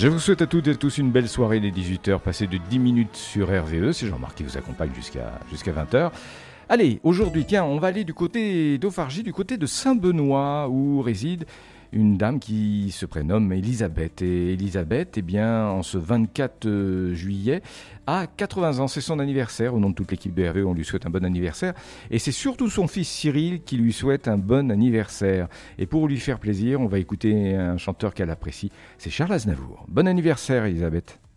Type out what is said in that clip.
Je vous souhaite à toutes et à tous une belle soirée des 18h, passée de 10 minutes sur RVE. C'est Jean-Marc qui vous accompagne jusqu'à 20h. Allez, aujourd'hui, tiens, on va aller du côté d'Auffargie, du côté de Saint-Benoît, où réside une dame qui se prénomme Elisabeth. Et Elisabeth, eh bien, en ce 24 juillet, a 80 ans. C'est son anniversaire. Au nom de toute l'équipe de RVE, on lui souhaite un bon anniversaire. Et c'est surtout son fils Cyril qui lui souhaite un bon anniversaire. Et pour lui faire plaisir, on va écouter un chanteur qu'elle apprécie. C'est Charles Aznavour. Bon anniversaire, Elisabeth.